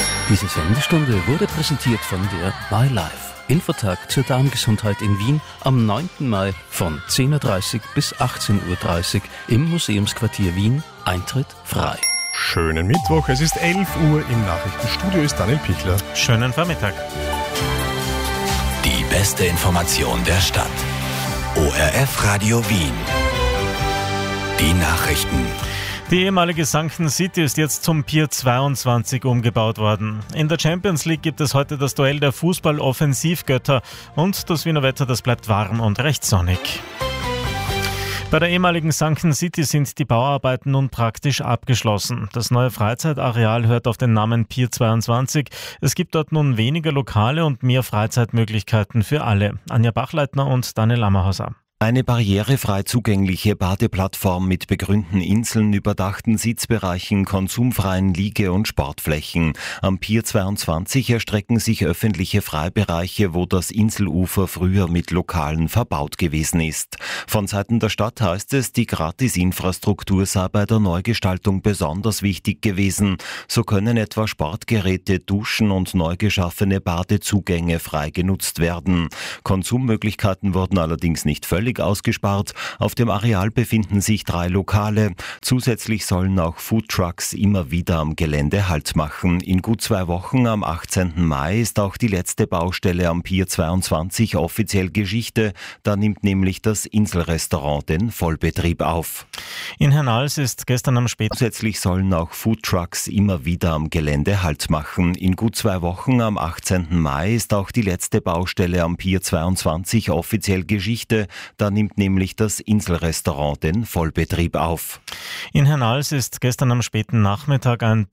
Diese Sendestunde wurde präsentiert von der MyLife. Infotag zur Darmgesundheit in Wien am 9. Mai von 10.30 Uhr bis 18.30 Uhr im Museumsquartier Wien. Eintritt frei. Schönen Mittwoch, es ist 11 Uhr, im Nachrichtenstudio ist Daniel Pichler. Schönen Vormittag. Die beste Information der Stadt. ORF Radio Wien. Die Nachrichten. Die ehemalige Sunken City ist jetzt zum Pier 22 umgebaut worden. In der Champions League gibt es heute das Duell der Fußball-Offensivgötter und das Wiener Wetter, das bleibt warm und recht sonnig. Bei der ehemaligen Sunken City sind die Bauarbeiten nun praktisch abgeschlossen. Das neue Freizeitareal hört auf den Namen Pier 22. Es gibt dort nun weniger Lokale und mehr Freizeitmöglichkeiten für alle. Anja Bachleitner und Daniel Ammerhauser. Eine barrierefrei zugängliche Badeplattform mit begrünten Inseln, überdachten Sitzbereichen, konsumfreien Liege- und Sportflächen. Am Pier 22 erstrecken sich öffentliche Freibereiche, wo das Inselufer früher mit Lokalen verbaut gewesen ist. Von Seiten der Stadt heißt es, die Gratisinfrastruktur sei bei der Neugestaltung besonders wichtig gewesen. So können etwa Sportgeräte, Duschen und neu geschaffene Badezugänge frei genutzt werden. Konsummöglichkeiten wurden allerdings nicht völlig ausgespart. Auf dem Areal befinden sich 3 Lokale. Zusätzlich sollen auch Foodtrucks immer wieder am Gelände Halt machen. In gut 2 Wochen, am 18. Mai, ist auch die letzte Baustelle am Pier 22 offiziell Geschichte. Da nimmt nämlich das Inselrestaurant den Vollbetrieb auf. In Hernals ist gestern am späten... Zusätzlich sollen auch Foodtrucks immer wieder am Gelände Halt machen. In gut 2 Wochen, am 18. Mai, ist auch die letzte Baustelle am Pier 22 offiziell Geschichte. Da nimmt nämlich das Inselrestaurant den Vollbetrieb auf. In Hernals ist gestern am späten Nachmittag ein